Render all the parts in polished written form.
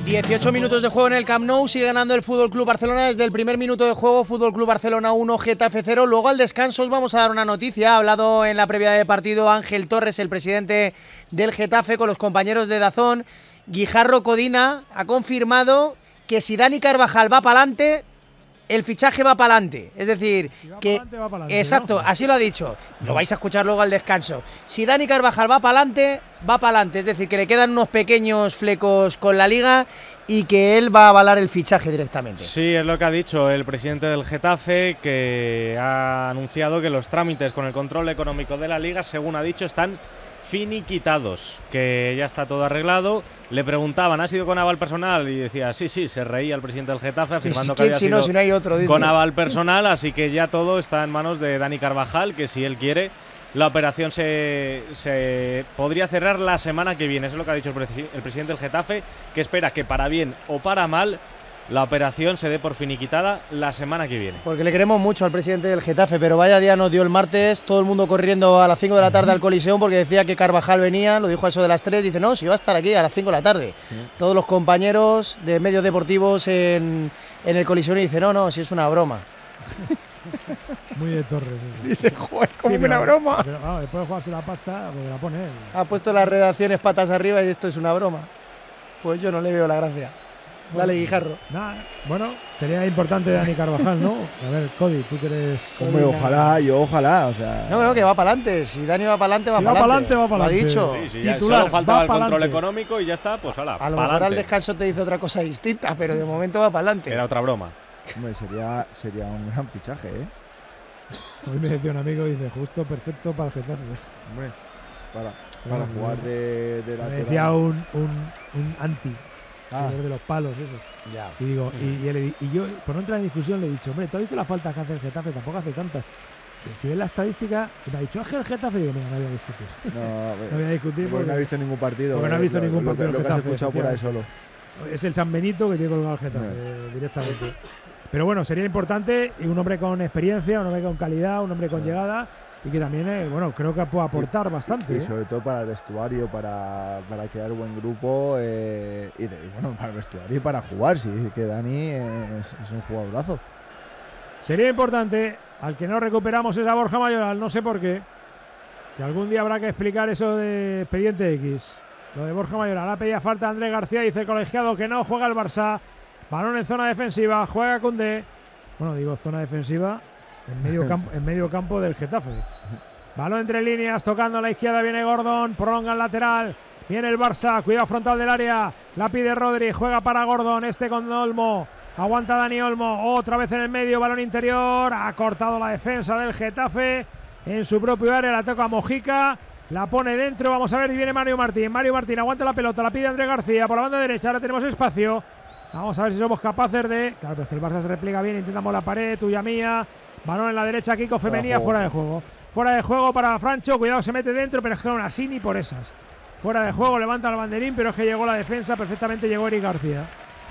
18 minutos de juego en el Camp Nou, sigue ganando el Fútbol Club Barcelona desde el primer minuto de juego. Fútbol Club Barcelona 1, Getafe 0. Luego al descanso os vamos a dar una noticia. Ha hablado en la previa de partido Ángel Torres, el presidente del Getafe, con los compañeros de DAZN. Guijarro Codina ha confirmado que si Dani Carvajal va para adelante, el fichaje va para adelante. Es decir, si va que pa'lante, va pa'lante, exacto, ¿no? así lo ha dicho. Lo vais a escuchar luego al descanso. Si Dani Carvajal va para adelante, va para adelante. Es decir, que le quedan unos pequeños flecos con la Liga y que él va a avalar el fichaje directamente. Sí, es lo que ha dicho el presidente del Getafe, que ha anunciado que los trámites con el control económico de la Liga, según ha dicho, están finiquitados, que ya está todo arreglado. Le preguntaban, ¿ha sido con aval personal? Y decía, sí, se reía el presidente del Getafe afirmando que había sido si no hay otro, con aval personal, así que ya todo está en manos de Dani Carvajal, que si él quiere, la operación se podría cerrar la semana que viene. Eso es lo que ha dicho el presidente del Getafe, que espera que para bien o para mal la operación se dé por finiquitada la semana que viene. Porque le queremos mucho al presidente del Getafe, pero vaya día nos dio el martes, todo el mundo corriendo a las 5 de la tarde al Coliseum porque decía que Carvajal venía, lo dijo a eso de las 3, dice, no, si va a estar aquí a las 5 de la tarde. Todos los compañeros de medios deportivos en el Coliseum y dicen, no, si es una broma. Muy de Torres. Dice, joder, como una broma. Pero claro, después de jugarse la pasta, pues la pone él. Ha puesto las redacciones patas arriba y esto es una broma. Pues yo no le veo la gracia. Dale, Guijarro. Nada, bueno, sería importante Dani Carvajal, ¿no? A ver, Cody, tú que eres… Hombre, ojalá, o sea… No, que va para adelante. Si Dani va para adelante, va Si para va adelante. pa'lante, va Lo ha pa'lante. dicho. Sí, ya Titular, solo faltaba va el control pa'lante. económico y ya está, pues hala, A lo mejor al descanso te dice otra cosa distinta, pero de momento va para adelante. Era otra broma. Hombre, sería un gran fichaje, ¿eh? Hoy me decía un amigo, dice, justo perfecto para el Getafe. Hombre, para jugar de Me lateral. decía un anti, de los palos, eso. Ya. Y digo, y yo, por no entrar en discusión, le he dicho, hombre, ¿tú has visto las faltas que hace el Getafe? Tampoco hace tantas. Y si ves la estadística, y me ha dicho, Ángel Getafe, y digo, mira, no voy a discutir. No voy a discutir porque no ha visto ningún partido. porque no ha visto ningún partido Lo que has Getafe, escuchado por ahí solo. Es el San Benito que tiene colgado el Getafe directamente. Pero bueno, sería importante, y un hombre con experiencia, un hombre con calidad, un hombre con llegada, y que también, bueno, creo que puede aportar bastante. Y sobre todo para el vestuario, para crear buen grupo, bueno, para el vestuario y para jugar, sí, que Dani es un jugadorazo. Sería importante, al que no recuperamos es a Borja Mayoral, no sé por qué, que algún día habrá que explicar eso de Expediente X. Lo de Borja Mayoral, ha pedido falta a Andrés García, dice el colegiado que no, juega el Barça. Balón en zona defensiva, juega Koundé. Bueno, digo zona defensiva en medio campo del Getafe. Balón entre líneas, tocando a la izquierda, viene Gordon, prolonga el lateral. Viene el Barça, cuidado frontal del área. La pide Rodri, juega para Gordon, con Olmo. Aguanta Dani Olmo, otra vez en el medio, balón interior. Ha cortado la defensa del Getafe en su propio área, la toca Mojica. La pone dentro, vamos a ver, y viene Mario Martín. Mario Martín aguanta la pelota, la pide Andrés García por la banda derecha, ahora tenemos espacio. Vamos a ver si somos capaces de… Claro, pues que el Barça se repliega bien, intentamos la pared, tuya mía. Balón en la derecha, Kiko Femenía, fuera de juego. Fuera de juego para Francho, cuidado, se mete dentro, pero es que aún así ni por esas. Fuera de juego, levanta el banderín, pero es que llegó la defensa, perfectamente llegó Eric García.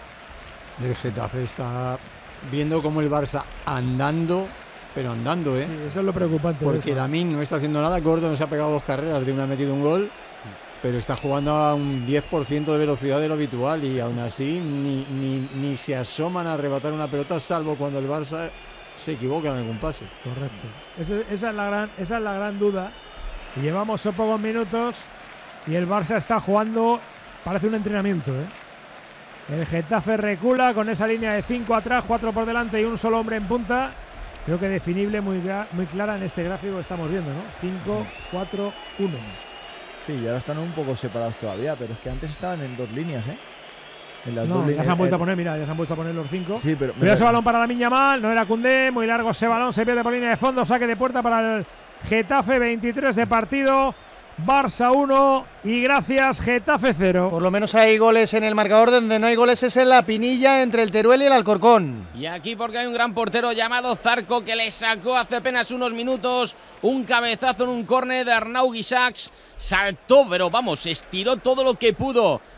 El Getafe está viendo como el Barça andando, pero andando, ¿eh? Sí, eso es lo preocupante. Porque Lamine no está haciendo nada, Gordon se ha pegado 2 carreras, de una ha metido un gol, pero está jugando a un 10% de velocidad de lo habitual y aún así ni se asoman a arrebatar una pelota, salvo cuando el Barça se equivoca en algún pase. Correcto. Esa es la gran duda. Y llevamos pocos minutos y el Barça está jugando, parece un entrenamiento, ¿eh? El Getafe recula con esa línea de 5 atrás, 4 por delante y un solo hombre en punta. Creo que definible muy clara en este gráfico que estamos viendo, ¿no? 5, 4, 1. Sí, y ahora están un poco separados todavía, pero es que antes estaban en 2 líneas, ¿eh? En las No, dos ya líneas, se han vuelto a poner, mira, ya se han vuelto a poner los 5. Sí, pero Mira ese balón para Lamine Yamal, no era Koundé, muy largo ese balón, se pierde por línea de fondo, saque de puerta para el Getafe, 23 de partido, Barça 1 y gracias, Getafe 0. Por lo menos hay goles en el marcador, donde no hay goles es en la Pinilla entre el Teruel y el Alcorcón. Y aquí porque hay un gran portero llamado Zarco que le sacó hace apenas unos minutos un cabezazo en un córner de Arnau Guisacs. Saltó, pero vamos, estiró todo lo que pudo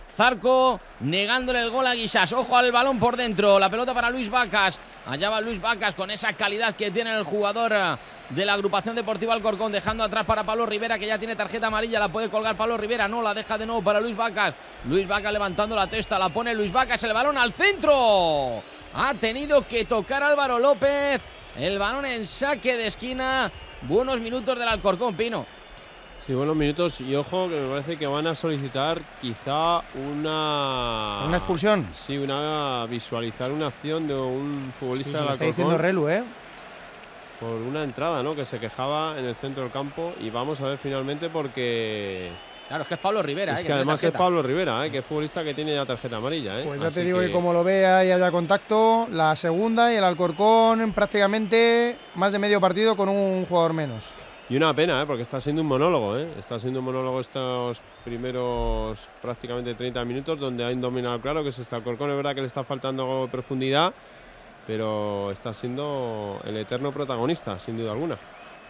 Zarco negándole el gol a Guisás. Ojo al balón por dentro. La pelota para Luis Vacas. Allá va Luis Vacas con esa calidad que tiene el jugador de la agrupación deportiva Alcorcón. Dejando atrás para Pablo Rivera, que ya tiene tarjeta amarilla. La puede colgar Pablo Rivera. No, la deja de nuevo para Luis Vacas. Luis Vacas levantando la testa. La pone Luis Vacas. El balón al centro. Ha tenido que tocar Álvaro López. El balón en saque de esquina. Buenos minutos del Alcorcón, Pino. Sí, buenos minutos y ojo que me parece que van a solicitar quizá una expulsión. Sí, visualizar una acción de un futbolista del Alcorcón. Está Alcorcón diciendo Relu, por una entrada, ¿no? Que se quejaba en el centro del campo y vamos a ver finalmente porque... Claro, es que es Pablo Rivera. Es que además es Pablo Rivera, que es futbolista que tiene ya tarjeta amarilla. Pues ya te digo que como lo vea y haya contacto, la segunda y el Alcorcón prácticamente más de medio partido con un jugador menos. Y una pena, porque está siendo un monólogo, Está siendo un monólogo estos primeros prácticamente 30 minutos donde hay un dominador claro que es este Alcorcón. Es verdad que le está faltando profundidad, pero está siendo el eterno protagonista, sin duda alguna.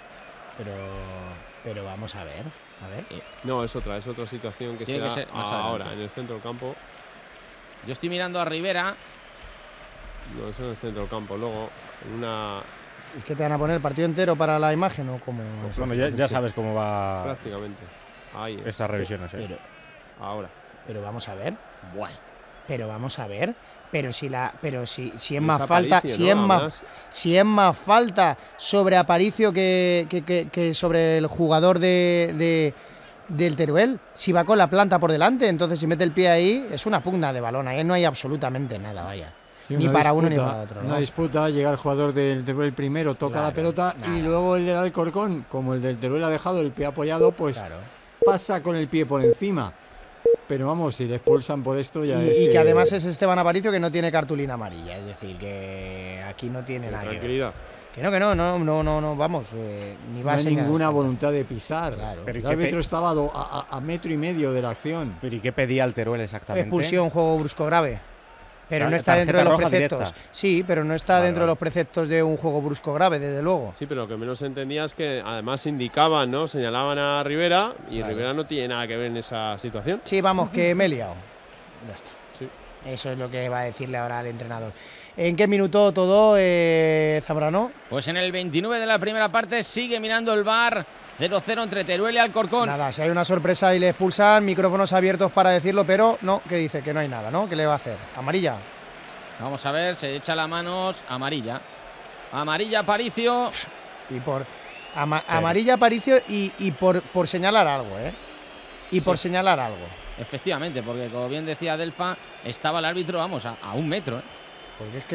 Pero vamos a ver. No, es otra situación que se da ahora en el centro del campo. Yo estoy mirando a Rivera. No, es en el centro del campo. Luego, en una... ¿Es que te van a poner el partido entero para la imagen o cómo? Bueno, ya sabes cómo va prácticamente. Ahí estas revisiones. Ahora. Pero vamos a ver. Bueno. Pero vamos a ver. Pero si es más falta, ¿no? si es más falta sobre Aparicio que sobre el jugador del Teruel. Si va con la planta por delante, entonces si mete el pie ahí, es una pugna de balón. Ahí no hay absolutamente nada, vaya. Sí, ni para uno ni para otro, ¿no? Una disputa, llega el jugador del Teruel primero, toca la pelota y luego el del Alcorcón, como el del Teruel ha dejado el pie apoyado, pues pasa con el pie por encima. Pero vamos, si le expulsan por esto ya es. Y que además es Esteban Aparicio que no tiene cartulina amarilla, es decir, que aquí no tiene nada que ver. Que no, vamos, ni va no hay ninguna voluntad de pisar. Claro. El árbitro estaba a metro y medio de la acción. ¿Pero y qué pedía el Teruel exactamente? Expulsión, juego brusco grave. Pero no está dentro de los preceptos. Directa. Sí, pero no está dentro de los preceptos de un juego brusco grave, desde luego. Sí, pero lo que menos entendía es que además indicaban, ¿no? Señalaban a Rivera y Rivera no tiene nada que ver en esa situación. Sí, vamos, que me he liado. Ya está. Sí. Eso es lo que va a decirle ahora al entrenador. ¿En qué minuto todo, Zambrano? Pues en el 29 de la primera parte sigue mirando el VAR. 0-0 entre Teruel y Alcorcón. Nada, si hay una sorpresa y le expulsan, micrófonos abiertos para decirlo, pero no, que dice que no hay nada, ¿no? ¿Qué le va a hacer? ¿Amarilla? Vamos a ver, se echa las manos, amarilla. Amarilla Aparicio. Y por amarilla Aparicio y por señalar algo, Y por señalar algo. Efectivamente, porque como bien decía Delfa, estaba el árbitro, vamos, a un metro, Porque es que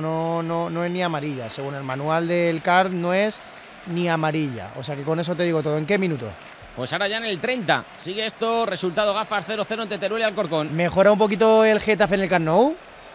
no es ni amarilla. Según el manual del CAR no es ni amarilla. O sea que con eso te digo todo. ¿En qué minuto? Pues ahora ya en el 30. Sigue esto, resultado gafas 0-0 entre Teruel y Alcorcón. ¿Mejora un poquito el Getafe en el Camp Nou?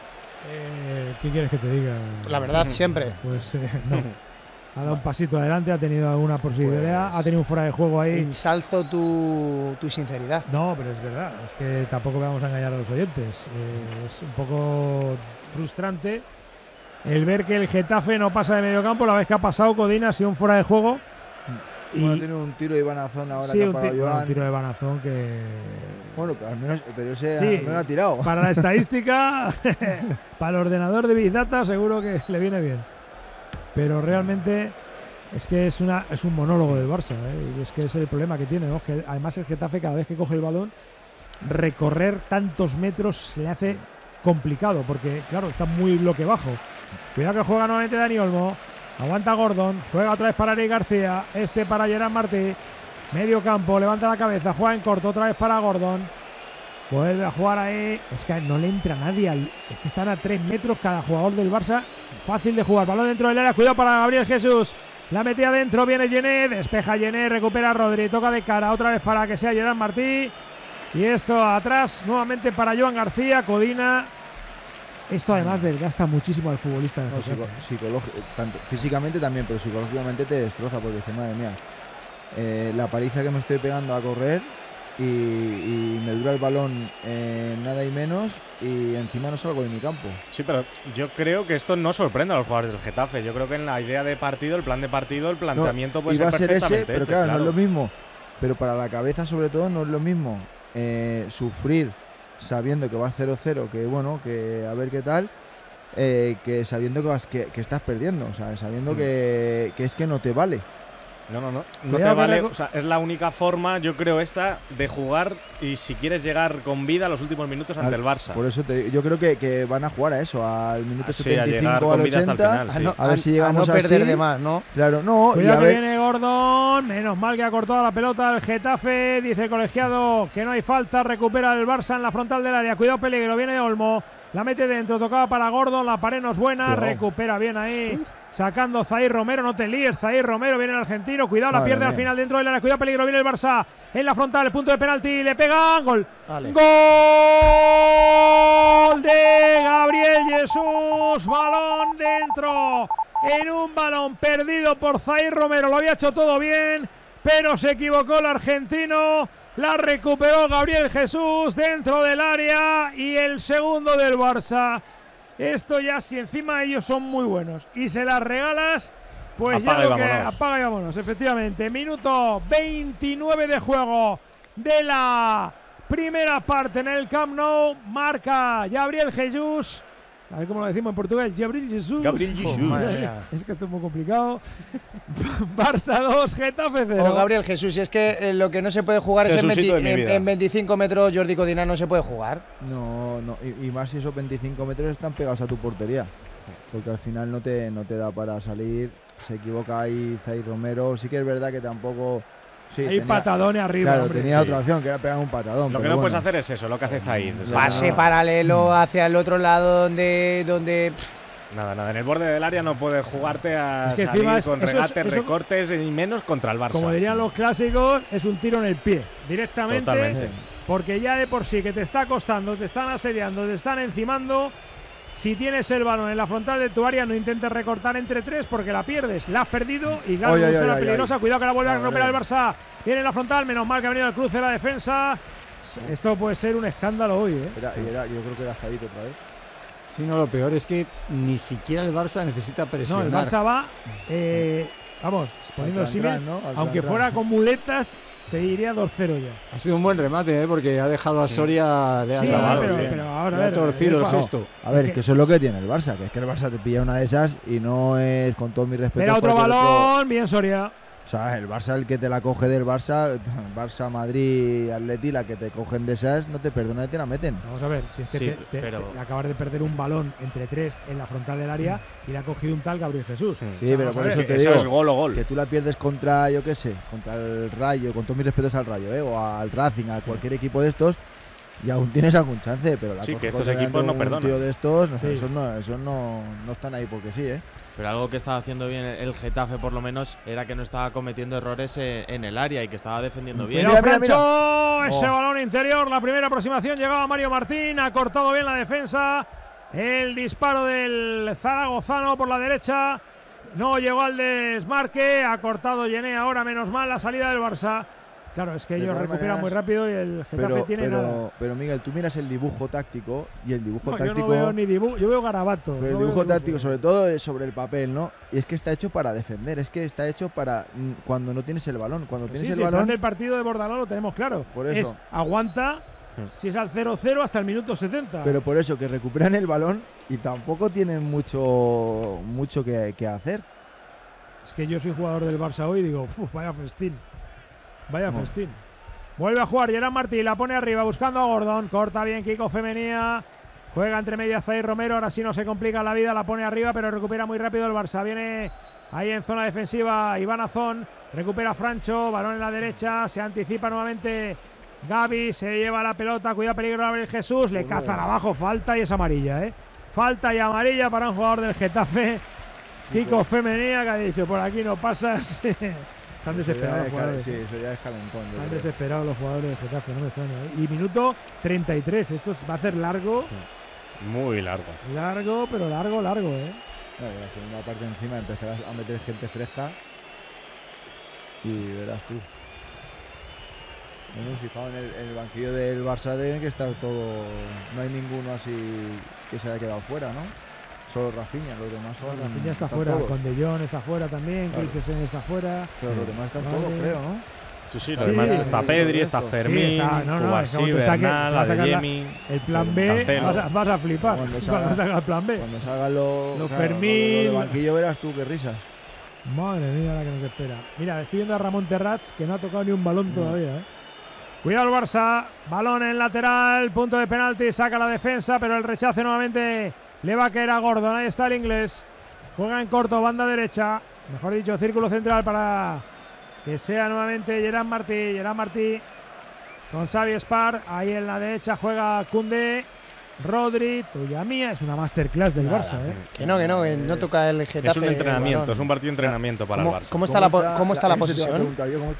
¿Qué quieres que te diga? La verdad, siempre. Pues no. Ha dado un pasito adelante, ha tenido alguna posibilidad, ha tenido un fuera de juego ahí. Ensalzo tu sinceridad. No, pero es verdad, es que tampoco vamos a engañar a los oyentes. Es un poco frustrante el ver que el Getafe no pasa de medio campo. La vez que ha pasado Codina ha sido un fuera de juego. Bueno, tiene un tiro de Banazón ahora sí, que ha parado Joan. Un tiro de Banazón que... Bueno, al menos, pero ese sí, al menos ha tirado. Para la estadística, para el ordenador de Big Data seguro que le viene bien. Pero realmente es que es un monólogo del Barça, y es que es el problema que tiene, ¿no? Que además el Getafe cada vez que coge el balón, recorrer tantos metros se le hace complicado, porque claro, está muy bloque bajo. Cuidado que juega nuevamente Dani Olmo. Aguanta Gordon, juega otra vez para Eric García, para Gerard Martí, medio campo, levanta la cabeza, juega en corto, otra vez para Gordon, vuelve a jugar ahí, es que no le entra nadie, es que están a 3 metros cada jugador del Barça, fácil de jugar, balón dentro del área, cuidado para Gabriel Jesús, la metía adentro, viene Gené, despeja Gené, recupera a Rodri, toca de cara, otra vez para que sea Gerard Martí, y esto atrás, nuevamente para Joan García, Codina. Esto además desgasta muchísimo al futbolista. Tanto físicamente también, pero psicológicamente te destroza porque dices, madre mía, la paliza que me estoy pegando a correr y me dura el balón nada y menos y encima no salgo de mi campo. Sí, pero yo creo que esto no sorprende a los jugadores del Getafe. Yo creo que en la idea de partido, el plan de partido, el planteamiento puede ser perfectamente ese, pero claro, no es lo mismo. Pero para la cabeza sobre todo no es lo mismo sufrir sabiendo que vas 0-0, que bueno, que a ver qué tal, que sabiendo que estás perdiendo, o sea, sabiendo que es que no te vale. No te vale, o sea, es la única forma, yo creo, esta de jugar y si quieres llegar con vida a los últimos minutos ante el Barça. Por eso yo creo que van a jugar a eso, al minuto 75 al al 80, final, sí. a ver si llegamos a no perder así. de más, ¿no? Claro, no. Cuidado y a que ver, viene Gordon, menos mal que ha cortado la pelota el Getafe, dice el colegiado que no hay falta, recupera el Barça en la frontal del área, cuidado peligro, viene Olmo, la mete dentro, tocaba para Gordon, la pared no es buena, recupera bien ahí, sacando Zaire Romero, no te líes, Zaire Romero, viene el argentino, cuidado, la pierde al final dentro del área, cuidado peligro, viene el Barça en la frontal, el punto de penalti, le pegan, gol. Vale. Gol de Gabriel Jesús, balón dentro, en un balón perdido por Zaire Romero, lo había hecho todo bien, pero se equivocó el argentino, la recuperó Gabriel Jesús dentro del área y el segundo del Barça. Esto ya, si encima ellos son muy buenos y se las regalas, pues apaga ya lo que vámonos. apaga y vámonos, efectivamente. Minuto 29 de juego de la primera parte en el Camp Nou, marca Gabriel Jesús. A ver cómo lo decimos en portugués. Gabriel Jesús. Gabriel Jesús. Madre mía. Es que esto es muy complicado. Barça 2, Getafe 0. O Gabriel Jesús, y es que lo que no se puede jugar es Jesucito de mi vida. en 25 metros, Jordi Codina no se puede jugar. no, y más si esos 25 metros están pegados a tu portería, porque al final no te da para salir, se equivoca ahí Zaire Romero, sí que es verdad que tampoco... Sí, Hay patadones arriba, claro, hombre. tenía Sí. otra opción, que era pegar un patadón. Lo que pero no puedes bueno. hacer es eso, lo que hace Zaire. O sea, Pase paralelo hacia el otro lado donde Nada, en el borde del área no puedes jugarte a Es que salir encima con eso es- regates, eso- recortes y menos contra el Barça. Como dirían los clásicos, es un tiro en el pie. Directamente. Totalmente. Porque ya de por sí que te está costando, te están asediando, te están encimando. Si tienes el balón en la frontal de tu área, no intentes recortar entre tres porque la pierdes. La has perdido y claro, Ay, ay, es una ay, peligrosa. ay. Cuidado que la vuelve a Madre. recuperar el Barça. Viene en la frontal, menos mal que ha venido el cruce de la defensa. Esto puede ser un escándalo hoy, ¿eh? Yo creo que era Zaire otra vez. Sí, no, lo peor es que ni siquiera el Barça necesita No, presionar. el Barça va, vamos, poniendo el símil, Al Tran, ¿no? Al aunque Tran. fuera con muletas, te diría 2-0 ya. Ha sido un buen remate, porque ha dejado a Soria, le ha Sí, clavado, pero, bien. pero ahora Le a ha ver, torcido el Juanjo, gesto. A ver, es que eso es lo que tiene el Barça, que es que el Barça te pilla una de esas y no es, con todo mi respeto, Espera otro porque el otro- balón, bien Soria. O sea, el Barça, el que te la coge del Barça, Madrid, Atleti, la que te cogen de esas, no te perdonan y te la meten. Vamos a ver, si es que Sí, te acabas de perder un balón entre tres en la frontal del área y le ha cogido un tal Gabriel Jesús. Sí. Sí, pero vamos a por ver, eso Que te eso digo es gol o gol. que tú la pierdes contra, yo qué sé, contra el Rayo, con todos mis respetos al Rayo, o al Racing, a cualquier equipo de estos, y aún tienes algún chance, pero la Sí, coge que estos contra equipos no un perdonan. tío de estos, no, Sí. esos no están ahí porque sí, ¿eh? Pero algo que estaba haciendo bien el Getafe, por lo menos, era que no estaba cometiendo errores en el área y que estaba defendiendo bien. Cuidado, Mira, mira, Francho, ese Oh. balón interior, la primera aproximación llegaba Mario Martín, ha cortado bien la defensa, el disparo del zaragozano por la derecha, no llegó al desmarque, ha cortado Yené ahora, menos mal, la salida del Barça. Claro, es que De ellos todas recuperan muy maneras, rápido y el Getafe tiene nada. pero Miguel, tú miras el dibujo táctico y el dibujo No, yo táctico... no veo ni dibujo, yo veo garabatos. Pero el no veo dibujo dibujo. táctico, sobre todo, es sobre el papel, ¿no? Y es que está hecho para defender, es que está hecho para cuando no tienes el balón. Cuando Pues tienes sí, el sí, el plan balón, del partido de Bordalás lo tenemos claro. Por eso. Es aguanta, si es al 0-0 hasta el minuto 70. pero por eso que recuperan el balón y tampoco tienen mucho que hacer. Es que yo soy jugador del Barça hoy y digo, "Uf, vaya festín. Vaya No. festín. Vuelve a jugar Gerard Martí, la pone arriba buscando a Gordon. Corta bien Kiko Femenía. Juega entre medias Zaire Romero. Ahora sí no se complica la vida, la pone arriba, pero recupera muy rápido el Barça. Viene ahí en zona defensiva Iván Azón. Recupera Francho, balón en la derecha. Se anticipa nuevamente Gaby. Se lleva la pelota. Cuidado, peligro Gabriel Jesús. Le cazan abajo. Falta y es amarilla, ¿eh? Falta y amarilla para un jugador del Getafe. Kiko Femenía, que ha dicho, por aquí no pasas. Están desesperados los jugadores. Sí, eso ya es calentón. yo Están creo. desesperados los jugadores del Getafe, no me extraña. ¿eh? Y minuto 33. Esto va a ser largo, Muy largo. largo, pero largo, ¿eh? Claro, la segunda parte encima empezarás a meter gente fresca y verás tú. Me he fijado en el banquillo del Barça, deben que estar todo. No hay ninguno así que se haya quedado fuera, ¿no? Solo Rafinha, los demás son. Rafinha está están fuera, todos. con De Jong está fuera también, Claro. Christensen está fuera. Pero los demás están Vale. todos, creo, ¿no? Sí, además está Pedri, está Fermín, Kubasi, Bernal, Adeyemi, el plan B, vas a flipar cuando salga el plan B. Cuando salgan los Fermín. Lo de banquillo verás tú qué risas. Madre mía la que nos espera. Mira, estoy viendo a Ramón Terrats que no ha tocado ni un balón todavía, ¿eh? Cuidado el Barça, balón en lateral, punto de penalti, saca la defensa, pero el rechace nuevamente le va a caer a Gordon. Ahí está el inglés, juega en corto, banda derecha, mejor dicho, círculo central para que sea nuevamente Gerard Martí con Xavi Spar. Ahí en la derecha juega Koundé, Rodri, tuya mía. Es una masterclass del Barça, ¿eh? Que no toca el Getafe. Es un entrenamiento, es un partido de entrenamiento para el Barça. ¿Cómo está la posición?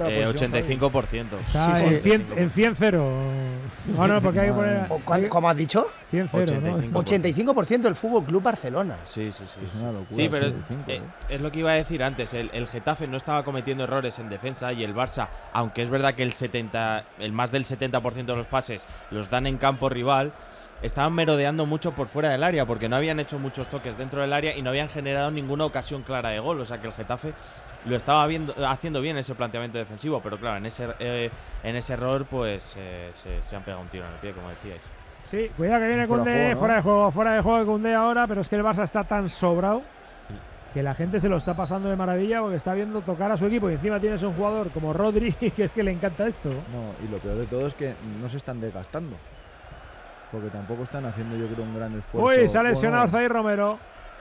85%. Está Sí, en 100-0. No, porque hay que poner… ¿Cómo has dicho? 100-0, ¿no? 85% del Fútbol Club Barcelona. Sí. Es una locura. Sí, pero es lo que iba a decir antes. El Getafe no estaba cometiendo errores en defensa y el Barça, aunque es verdad que el más del 70% de los pases los dan en campo rival, estaban merodeando mucho por fuera del área porque no habían hecho muchos toques dentro del área y no habían generado ninguna ocasión clara de gol. O sea que el Getafe lo estaba haciendo bien ese planteamiento defensivo, pero claro, en ese error pues se han pegado un tiro en el pie, como decíais. Sí, cuidado que viene Koundé, fuera de juego de Koundé ahora, pero es que el Barça está tan sobrado que la gente se lo está pasando de maravilla porque está viendo tocar a su equipo y encima tienes un jugador como Rodri que es que le encanta esto. No, y lo peor de todo es que no se están desgastando. Porque tampoco están haciendo, yo creo, un gran esfuerzo. Uy, se ha lesionado Zaire Romero.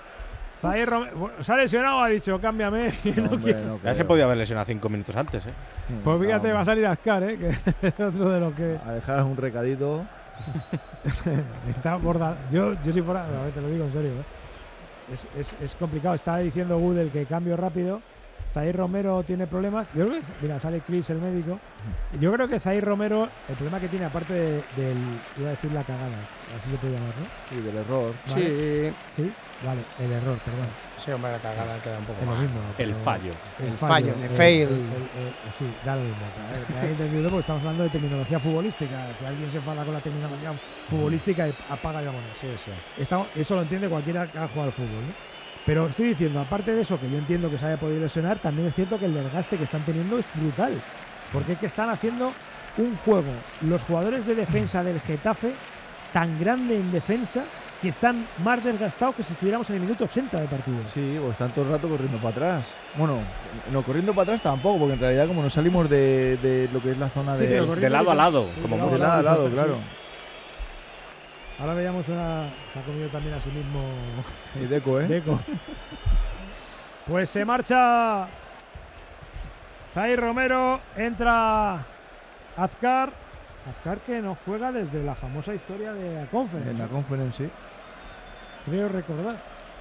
Se ha lesionado, ha dicho, cámbiame. Ya se podía haber lesionado 5 minutos antes, ¿eh? Pues fíjate, va a salir Ascar, ¿eh? Que es otro de los que… A dejar un recadito. Está bordado. Yo si fuera… A ver, te lo digo en serio, ¿eh? Es complicado. Está diciendo Gudel que cambio rápido. Zaire Romero tiene problemas. Yo creo que, mira, sale Chris, el médico. Yo creo que Zaire Romero, el problema que tiene, aparte del, iba a decir la cagada, así se puede llamar, ¿no? Sí, del error. ¿Vale? Sí, vale, el error, perdón. Sí, hombre, la cagada queda un poco es lo mal. mismo. El fallo. El fallo, de fail. Sí, da lo mismo. He entendido porque estamos hablando de terminología futbolística. Que alguien se enfada con la terminología futbolística y apaga la moneda. Sí. Eso lo entiende cualquiera que ha jugado al fútbol, ¿no? Pero estoy diciendo, aparte de eso, que yo entiendo que se haya podido lesionar, también es cierto que el desgaste que están teniendo es brutal. Porque es que están haciendo un juego, los jugadores de defensa del Getafe, tan grande en defensa, que están más desgastados que si estuviéramos en el minuto 80 de partido. Sí, pues están todo el rato corriendo para atrás. Bueno, no corriendo para atrás tampoco, porque en realidad como no salimos de lo que es la zona de lado a lado. Como de lado a lado, claro. Ahora veíamos se ha comido también a sí mismo y Deco, ¿eh? Deco. Pues se marcha Zaire Romero, entra Azcar que no juega desde la famosa historia de la Conference. En la Conference, sí. Creo recordar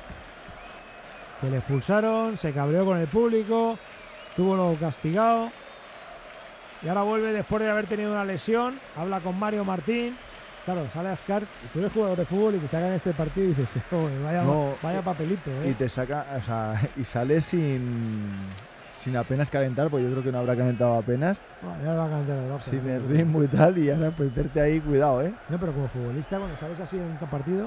que le expulsaron, se cabreó con el público, estuvo luego castigado y ahora vuelve después de haber tenido una lesión, habla con Mario Martín. Claro, sale Azcar, y tú eres jugador de fútbol y te sacan este partido y dices, vaya papelito, ¿eh? Y te saca, o sea, y sale sin apenas calentar, pues yo creo que no habrá calentado apenas. Bueno, ya lo va a calentar el Barça. Sin el ritmo y tal, y ahora pues verte ahí, cuidado, ¿eh? No, pero como futbolista, cuando sales así en un partido,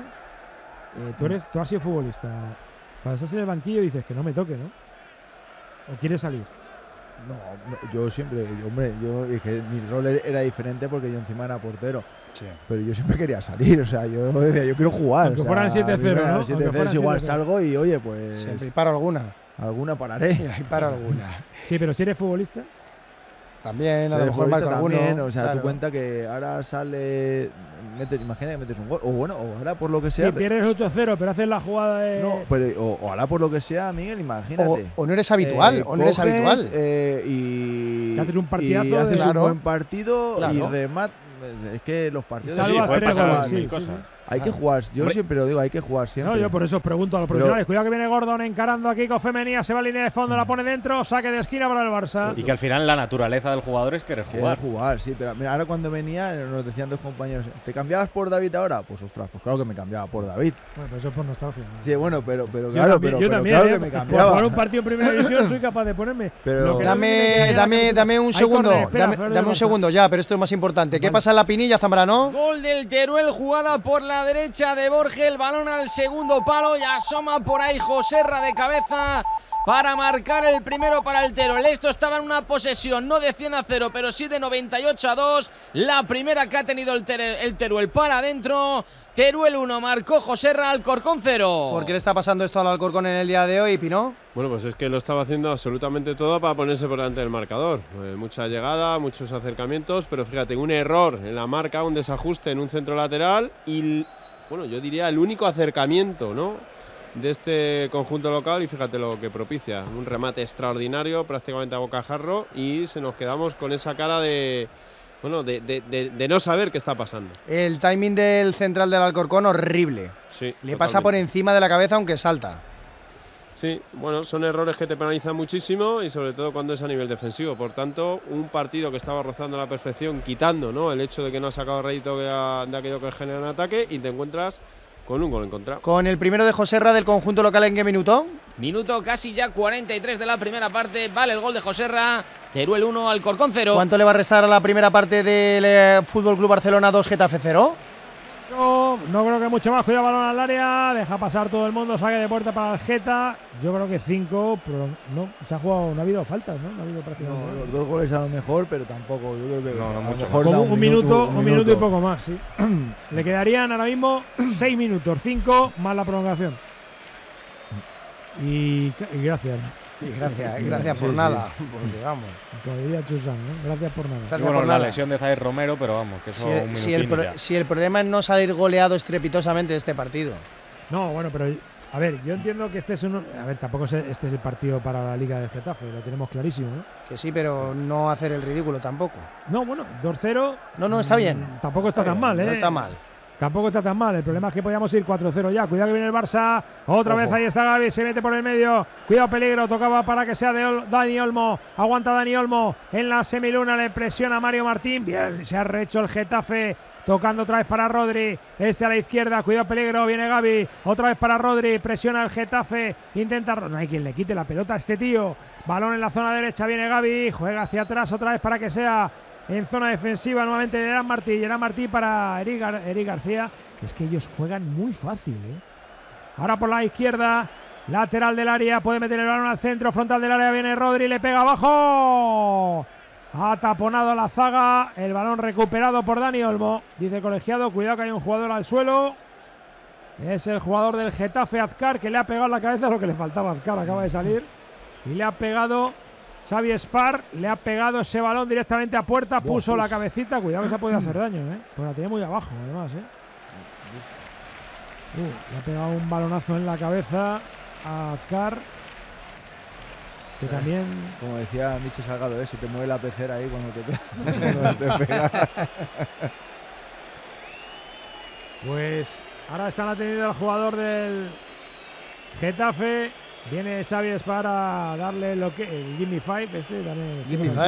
tú has sido futbolista. Cuando estás en el banquillo dices que no me toque, ¿no? ¿O quieres salir? No, yo siempre, es que mi rol era diferente porque yo encima era portero. Sí. Pero yo siempre quería salir, o sea, yo decía, yo quiero jugar. Aunque fueran 7-0, ¿no? 7-0 igual salgo y oye, pues… Siempre paro alguna. Alguna pararé. Y paro alguna. Sí, pero si eres futbolista… También, a lo mejor marco alguno. O sea, claro. Tú cuenta que ahora sale… imagina que metes un gol. O bueno, o ahora por lo que sea… Sí, pierdes 8-0, pero haces la jugada de… No, pero o ahora por lo que sea, Miguel, imagínate. O no eres habitual, o no eres habitual. Y haces un partidazo. Y haces un buen partido y remate. Es que los partidos… Salvas 3 goles, sí. Hay que jugar, yo siempre lo digo, hay que jugar siempre. No, yo por eso os pregunto a los profesionales. Cuidado que viene Gordon encarando aquí con Femenía, se va a línea de fondo, la pone dentro, saque de esquina para el Barça. Y que al final la naturaleza del jugador es querer jugar. Jugar, sí, pero mira, ahora cuando venía nos decían dos compañeros, ¿te cambiabas por David ahora? Pues ostras, pues claro que me cambiaba por David. Bueno, pues eso es por nostalgia, ¿no? Sí, bueno, pero claro, yo también, claro que me cambiaba. Por jugar un partido en primera división soy capaz de ponerme. Pero dame un segundo, dame un segundo ya, pero esto es más importante. ¿Qué pasa en la Pinilla, Zambrano? Gol del Teruel, jugada por la derecha de Borge, el balón al segundo palo y asoma por ahí Joserra de cabeza para marcar el primero para el Teruel. Esto estaba en una posesión no de 100-0, pero sí de 98-2. La primera que ha tenido el Teruel para adentro. Teruel 1, marcó Joserra, Alcorcón 0. ¿Por qué le está pasando esto al Alcorcón en el día de hoy, Pino? Bueno, pues es que lo estaba haciendo absolutamente todo para ponerse por delante del marcador. Mucha llegada, muchos acercamientos, pero fíjate, un error en la marca, un desajuste en un centro lateral y, bueno, yo diría el único acercamiento, ¿no?, de este conjunto local, y fíjate lo que propicia. Un remate extraordinario, prácticamente a bocajarro, y se nos quedamos con esa cara de... Bueno, de no saber qué está pasando. El timing del central del Alcorcón horrible. Sí, Le totalmente. pasa por encima de la cabeza aunque salta. Sí, bueno, son errores que te penalizan muchísimo y sobre todo cuando es a nivel defensivo. Por tanto, un partido que estaba rozando a la perfección, quitando, ¿no?, el hecho de que no ha sacado rédito de aquello que genera un ataque, y te encuentras con un gol en contra. Con el primero de Joserra del conjunto local, ¿en qué minuto? Minuto casi ya 43 de la primera parte. Vale el gol de Joserra. Teruel 1, Alcorcón 0. ¿Cuánto le va a restar a la primera parte del Fútbol Club Barcelona 2, Getafe 0? No creo que mucho más. Cuidado, balón al área, deja pasar todo el mundo, saque de puerta para el Geta. Yo creo que 5, pero no se ha jugado, no ha habido faltas, ¿no? No ha habido prácticamente. No, los 2 goles a lo mejor, pero tampoco. Yo creo que No, a lo mucho mejor Como da un minuto y poco más, sí. Le quedarían ahora mismo 6 minutos, 5 más la prolongación. Y gracias. Sí, gracias por nada. Pues digamos. Como diría Chusán, ¿no? Gracias por nada. Gracias Y bueno, por la nada. lesión de Zaire Romero, pero vamos, que eso un minutín y ya. Si el problema es no salir goleado estrepitosamente de este partido. No, bueno, pero a ver, yo entiendo que este es tampoco este es el partido para la Liga del Getafe, lo tenemos clarísimo, ¿no? Que sí, pero no hacer el ridículo tampoco. No, bueno, 2-0. No, está bien. Tampoco está tan mal, ¿eh? No está mal. Tampoco está tan mal. El problema es que podíamos ir 4-0 ya. Cuidado que viene el Barça. Otra vez ahí está Gavi. Se mete por el medio. Cuidado, peligro. Tocaba para que sea de Dani Olmo. Aguanta Dani Olmo. En la semiluna le presiona a Mario Martín. Bien, se ha rehecho el Getafe. Tocando otra vez para Rodri. Este a la izquierda. Cuidado, peligro. Viene Gavi. Otra vez para Rodri. Presiona el Getafe. Intenta. No hay quien le quite la pelota a este tío. Balón en la zona derecha. Viene Gavi. Juega hacia atrás otra vez para que sea en zona defensiva nuevamente Gerard Martí para Eric García. Es que ellos juegan muy fácil, ¿eh? Ahora por la izquierda, lateral del área, puede meter el balón al centro, frontal del área, viene Rodri, le pega abajo. Ha taponado la zaga, el balón recuperado por Dani Olmo. Dice el colegiado, cuidado que hay un jugador al suelo. Es el jugador del Getafe, Azcar, que le ha pegado en la cabeza lo que le faltaba a Azcar, acaba de salir. Y le ha pegado Xavi Espar, le ha pegado ese balón directamente a puerta, puso la cabecita, cuidado que se ha podido hacer daño, pues la tiene muy abajo además, le ha pegado un balonazo en la cabeza a Azcar, que también, como decía Michel Salgado, si te mueve la pecera ahí cuando te pega. Pues ahora están atendiendo al jugador del Getafe. Viene Xavi Espar a darle el Gimme 5, también. Gimme 5.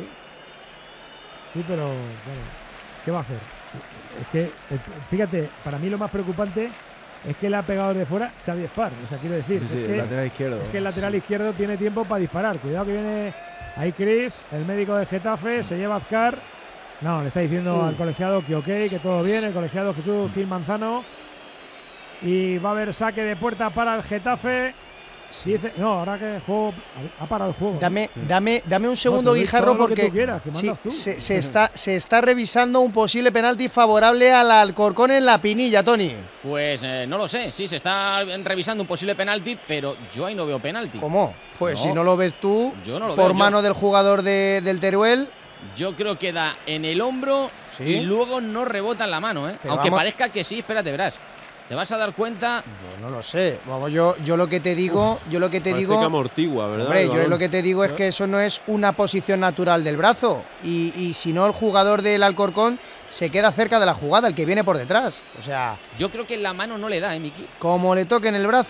Sí, pero bueno, ¿qué va a hacer? Es que, fíjate, para mí lo más preocupante es que le ha pegado desde fuera Xavi Espar. O sea, quiero decir, Sí, el lateral izquierdo. Es que el lateral izquierdo tiene tiempo para disparar. Cuidado que viene ahí Chris, el médico de Getafe, se lleva a Azcar. No, le está diciendo al colegiado que ok, que todo bien. El colegiado Jesús Gil Manzano. Y va a haber saque de puerta para el Getafe. Sí. Dice, no, ahora que el juego ha parado el juego. Dame un segundo, Guijarro, porque se está revisando un posible penalti favorable al Alcorcón en la Pinilla, Tony. Pues no lo sé, sí, se está revisando un posible penalti, pero yo ahí no veo penalti. ¿Cómo? Pues no, si no lo ves tú, yo no lo por veo, mano del jugador del Teruel. Yo creo que da en el hombro y luego no rebota en la mano, ¿eh? Aunque parezca que sí, espérate, verás. Te vas a dar cuenta. Yo no lo sé. Vamos, yo lo que te digo, que amortigua, ¿verdad? Hombre, yo lo que te digo es que eso no es una posición natural del brazo. Y si no, el jugador del Alcorcón se queda cerca de la jugada, el que viene por detrás. O sea, yo creo que en la mano no le da, Miki. Como le toque en el brazo.